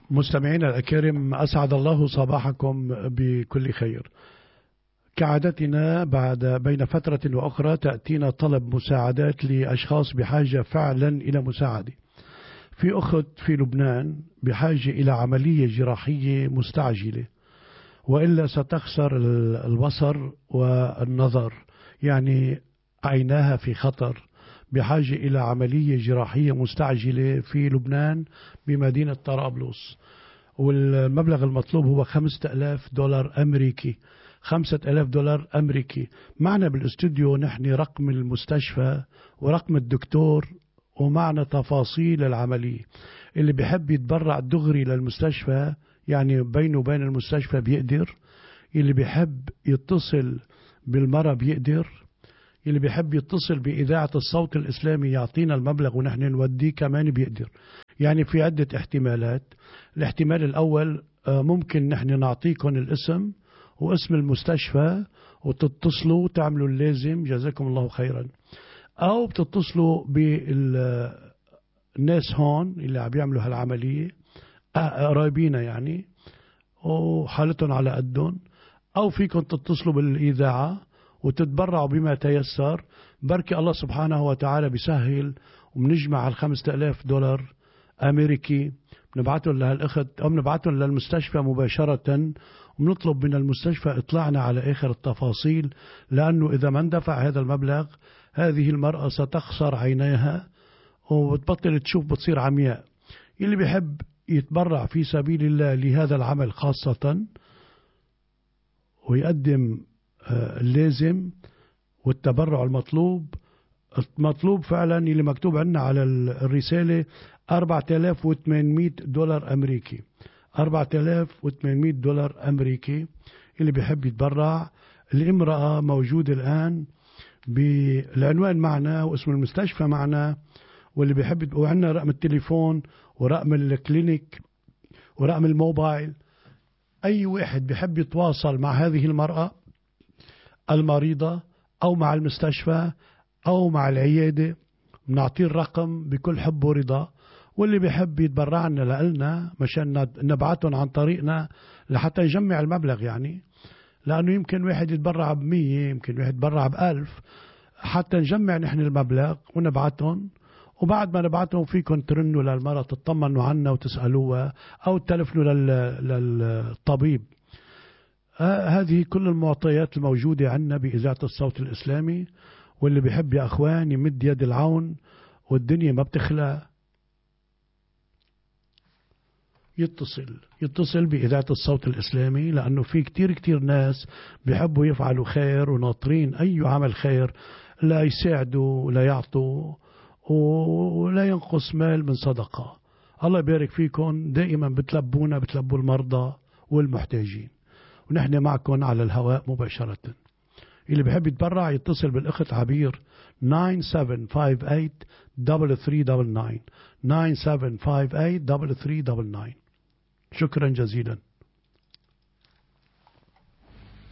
مستمعينا الأكارم، أسعد الله صباحكم بكل خير. كعادتنا بين فترة وأخرى تأتينا طلب مساعدات لأشخاص بحاجة فعلا إلى مساعدة. في أخت في لبنان بحاجة إلى عملية جراحية مستعجلة، وإلا ستخسر البصر والنظر، يعني عيناها في خطر، بحاجة إلى عملية جراحية مستعجلة في لبنان بمدينة طرابلس. والمبلغ المطلوب هو $5000 أمريكي. $5000 أمريكي. معنا بالاستوديو نحن رقم المستشفى ورقم الدكتور ومعنا تفاصيل العملية. اللي بيحب يتبرع دغري للمستشفى، يعني بينه وبين المستشفى، بيقدر. اللي بيحب يتصل بالمرة بيقدر. اللي بيحب يتصل بإذاعة الصوت الإسلامي يعطينا المبلغ ونحن نوديه كمان بيقدر. يعني في عدة احتمالات. الاحتمال الأول، ممكن نحن نعطيكم الاسم واسم المستشفى وتتصلوا وتعملوا اللازم، جزاكم الله خيرا. أو بتتصلوا بالناس هون اللي عم يعملوا هالعملية، قرايبينا يعني، وحالتهم على قدهم. أو فيكم تتصلوا بالإذاعة وتتبرعوا بما تيسر. بركي الله سبحانه وتعالى بيسهل وبنجمع $5000 أمريكي، بنبعتهم لهالأخت أو بنبعتهم للمستشفى مباشرة، وبنطلب من المستشفى إطلاعنا على آخر التفاصيل، لأنه إذا ما اندفع هذا المبلغ هذه المرأة ستخسر عينيها وبتبطل تشوف، بتصير عمياء. اللي بيحب يتبرع في سبيل الله لهذا العمل خاصة ويقدم اللازم والتبرع المطلوب فعلا اللي مكتوب عندنا على الرسالة $4800 أمريكي. $4800 أمريكي. اللي بيحب يتبرع. الامرأة موجودة الآن بالعنوان معنا واسم المستشفى معنا، واللي بيحب، وعندنا رقم التليفون ورقم الكلينيك ورقم الموبايل. أي واحد بيحب يتواصل مع هذه المرأة المريضة أو مع المستشفى أو مع العيادة بنعطيه الرقم بكل حب ورضا. واللي بيحب يتبرعنا لنا مشان نبعتهم عن طريقنا لحتى يجمع المبلغ، يعني لأنه يمكن واحد يتبرع ب100، يمكن واحد يتبرع ب1000، حتى نجمع نحن المبلغ ونبعتهم. وبعد ما نبعتهم فيكم ترنوا للمرأة تطمنوا عنا وتسألوها أو تلفنوا للطبيب. هذه كل المعطيات الموجودة عندنا بإذاعة الصوت الإسلامي. واللي بيحب يا أخوان يمد يد العون، والدنيا ما بتخلى، يتصل بإذاعة الصوت الإسلامي، لأنه في كتير ناس بيحبوا يفعلوا خير وناطرين أي عمل خير، لا يساعدوا ولا يعطوا ولا ينقص مال من صدقة. الله يبارك فيكم، دائما بتلبوا المرضى والمحتاجين، ونحن معكم على الهواء مباشرة. اللي بيحب يتبرع يتصل بالأخت عبير 9758-3399 9758-3399. شكرا جزيلا.